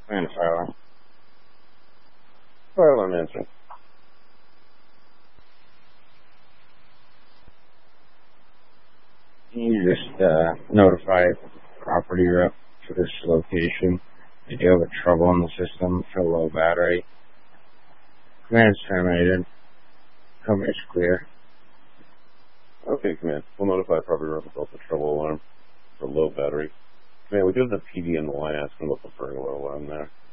And fire. Fire alarm answering. You just notify property rep for this location. If you have a trouble in the system for low battery, command is terminated. Coverage clear. Okay, command. We'll notify property rep about the trouble alarm for low battery. Command, we do have the PD in the line asking about the burglar alarm there.